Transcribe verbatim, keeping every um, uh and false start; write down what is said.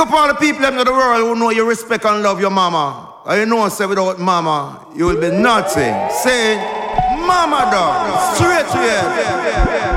up all the people in the world who know you respect and love your mama. And you know, say without mama, you will be nothing. Say, mama dog, straight to you.